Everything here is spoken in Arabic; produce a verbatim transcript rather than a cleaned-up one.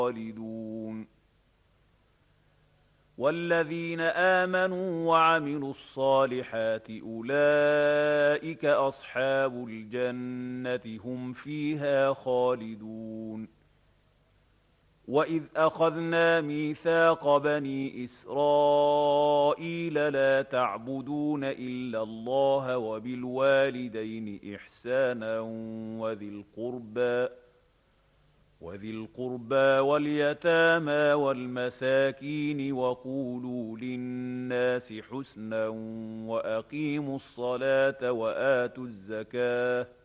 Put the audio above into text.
خالدون والذين آمنوا وعملوا الصالحات أولئك أصحاب الجنة هم فيها خالدون وإذ أخذنا ميثاق بني إسرائيل لا تعبدون إلا الله وبالوالدين إحسانا وذي القربى وذي القربى واليتامى والمساكين وقولوا للناس حسنا وأقيموا الصلاة وآتوا الزكاة